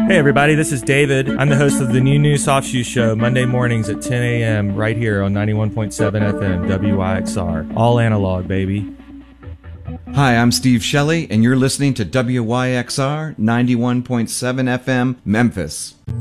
Hey everybody, this is David. I'm the host of the New Soft Shoe Show Monday mornings at 10 a.m. right here on 91.7 FM WYXR. All analog, baby. Hi, I'm Steve Shelley, and you're listening to WYXR 91.7 FM Memphis.